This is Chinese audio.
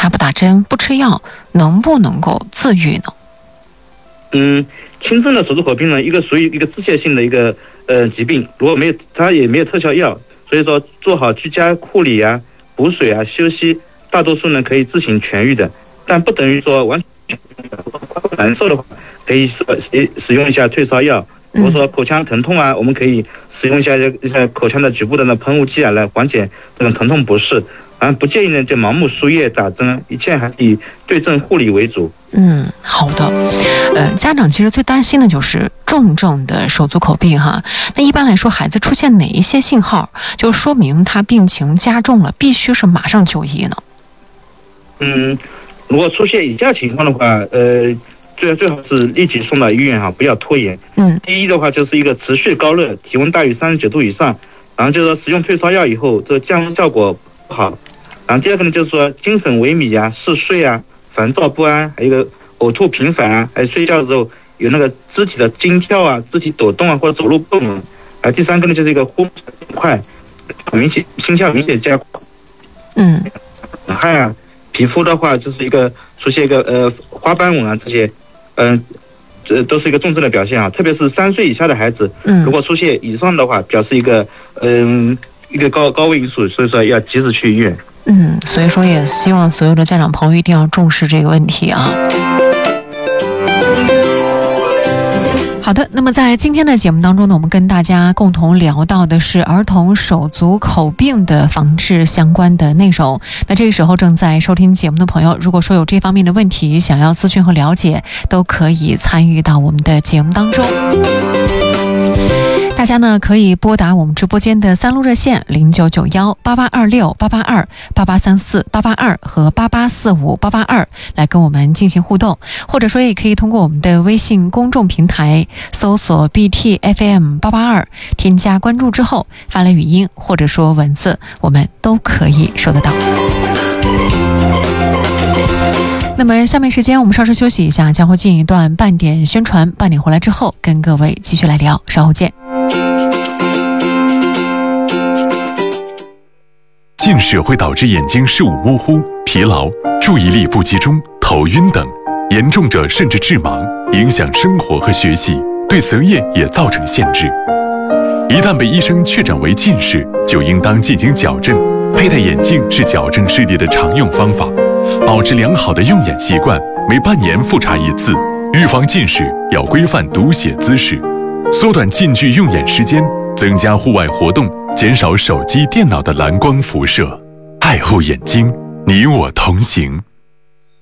他不打针不吃药，能不能够自愈呢？ 轻症的手足口病呢，属于一个自限性的一个疾病，如果它也没有特效药，所以说做好居家护理啊、补水啊、休息，大多数呢可以自行痊愈的，但不等于说完全难受的话，可以使用一下退烧药。比如说口腔疼痛啊，我们可以使用一下口腔的局部的喷雾剂啊，来缓解这种疼痛不适。不建议呢就盲目输液打针，一切还是以对症护理为主。 好的。家长其实最担心的就是重症的手足口病哈。那一般来说，孩子出现哪一些信号就说明他病情加重了，必须是马上就医呢？ 如果出现以下情况的话，最好是立即送到医院不要拖延。第一的话就是一个持续高热，体温大于39度以上，然后就是说使用退烧药以后，这个降温效果不好。然后第二个呢，就是说精神萎靡啊、嗜睡啊、烦躁不安，还有一个呕吐频繁啊，还有睡觉的时候有那个肢体的惊跳啊、肢体抖动啊，或者走路不稳。第三个呢，就是一个呼吸快、心跳明显加快。冷汗啊，皮肤的话就是出现一个花斑纹啊，这些这都是一个重症的表现啊。特别是3岁以下的孩子，如果出现以上的话，表示一个高危因素，所以说要及时去医院。 所以说也希望所有的家长朋友一定要重视这个问题啊。好的，那么在今天的节目当中呢，我们跟大家共同聊到的是儿童手足口病的防治相关的内容。那这个时候正在收听节目的朋友，如果说有这方面的问题想要咨询和了解，都可以参与到我们的节目当中。大家呢可以拨打我们直播间的3路热线099188268828348882和88458882来跟我们进行互动，或者说也可以通过我们的微信公众平台搜索 BTFM882，添加关注之后发来语音或者说文字，我们都可以收得到。那么下面时间我们稍事休息一下，将会进一段半点宣传，半点回来之后跟各位继续来聊，稍后见。 近视会导致眼睛视物模糊、疲劳、注意力不集中、头晕等，严重者甚至致盲，影响生活和学习，对择业也造成限制。一旦被医生确诊为近视，就应当进行矫正。佩戴眼镜是矫正视力的常用方法，保持良好的用眼习惯，每半年复查一次。预防近视要规范读写姿势，缩短近距用眼时间，增加户外活动，减少手机、电脑的蓝光辐射。爱护眼睛，你我同行。